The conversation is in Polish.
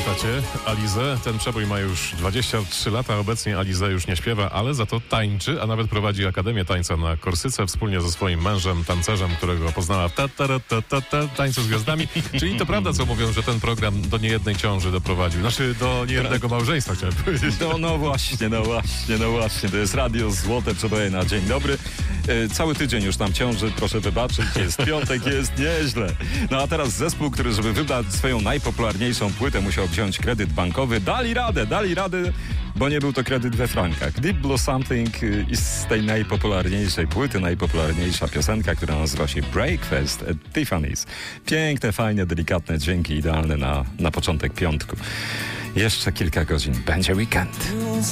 pamiętacie Alizę? Ten przebój ma już 23 lata, obecnie Aliza już nie śpiewa, ale za to tańczy, a nawet prowadzi Akademię Tańca na Korsyce wspólnie ze swoim mężem, tancerzem, którego poznała w Tańcu z Gwiazdami. Czyli to prawda, co mówią, że ten program do niejednej ciąży doprowadził. Znaczy, do niejednego małżeństwa, chciałem powiedzieć. No właśnie. To jest Radio Złote Przeboje na dzień dobry. Cały tydzień już nam ciąży, proszę wybaczyć, jest piątek, jest nieźle. No a teraz zespół, który żeby wydać swoją najpopularniejszą płytę musiał wziąć kredyt bankowy. Dali radę, bo nie był to kredyt we frankach. Deep Blue Something i z tej najpopularniejszej płyty, najpopularniejsza piosenka, która nazywa się Breakfast at Tiffany's. Piękne, fajne, delikatne dźwięki, idealne na początek piątku. Jeszcze kilka godzin, będzie weekend.